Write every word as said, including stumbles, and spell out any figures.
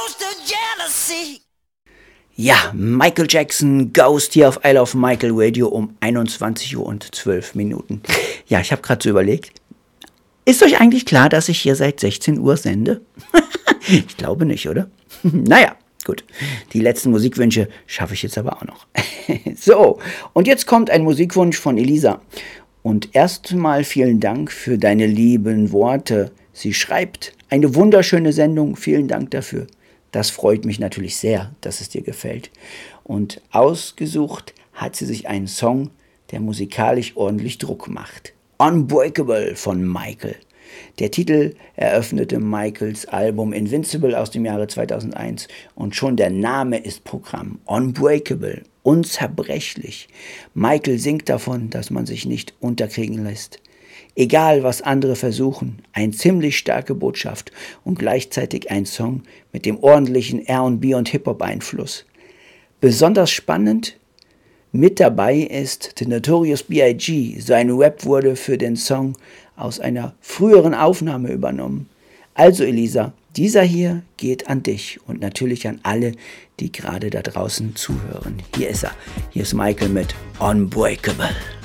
Ja, Michael Jackson, Ghost hier auf Isle of Michael Radio um einundzwanzig Uhr und zwölf Minuten. Ja, ich habe gerade so überlegt, ist euch eigentlich klar, dass ich hier seit sechzehn Uhr sende? Ich glaube nicht, oder? Naja, gut. Die letzten Musikwünsche schaffe ich jetzt aber auch noch. So, und jetzt kommt ein Musikwunsch von Elisa. Und erstmal vielen Dank für deine lieben Worte. Sie schreibt, eine wunderschöne Sendung, vielen Dank dafür. Das freut mich natürlich sehr, dass es dir gefällt. Und ausgesucht hat sie sich einen Song, der musikalisch ordentlich Druck macht. Unbreakable von Michael. Der Titel eröffnete Michaels Album Invincible aus dem Jahre zweitausendeins und schon der Name ist Programm. Unbreakable, unzerbrechlich. Michael singt davon, dass man sich nicht unterkriegen lässt. Egal, was andere versuchen, eine ziemlich starke Botschaft und gleichzeitig ein Song mit dem ordentlichen R und B und Hip-Hop-Einfluss. Besonders spannend mit dabei ist The Notorious B I G Sein Rap wurde für den Song aus einer früheren Aufnahme übernommen. Also Elisa, dieser hier geht an dich und natürlich an alle, die gerade da draußen zuhören. Hier ist er. Hier ist Michael mit Unbreakable.